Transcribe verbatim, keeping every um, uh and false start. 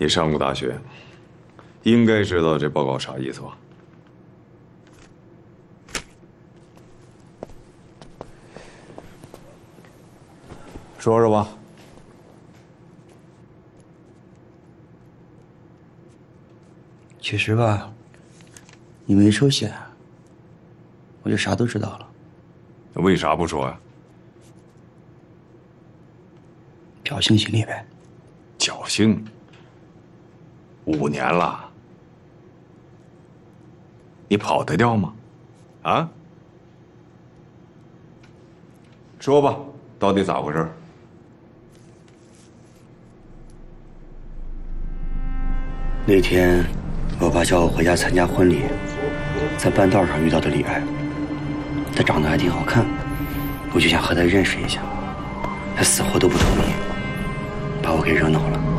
你上过大学，应该知道这报告啥意思吧？说说吧。 其实吧，你们一首先，我就啥都知道了。 为啥不说呀？ 侥幸心理呗。 侥幸？五年了，你跑得掉吗？啊？说吧，到底咋回事？ 那天，我爸叫我回家参加婚礼，在半道上遇到的李艾，她长得还挺好看，我就想和她认识一下，她死活都不同意，把我给惹恼了。